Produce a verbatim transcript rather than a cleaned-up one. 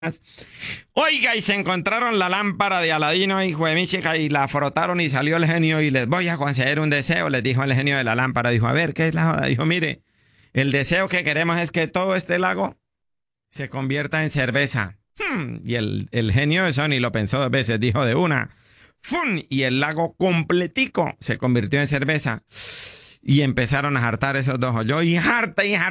Oiga, y se encontraron la lámpara de Aladino, hijo de mi chica, y la frotaron y salió el genio y les voy a conceder un deseo, les dijo el genio de la lámpara. Dijo, a ver, ¿qué es la joda? Dijo, mire, el deseo que queremos es que todo este lago se convierta en cerveza. Hmm, Y el, el genio de Sony lo pensó dos veces, dijo de una. ¡Fum! Y el lago completico se convirtió en cerveza. Y empezaron a hartar esos dos hoyos. Y harta y harta.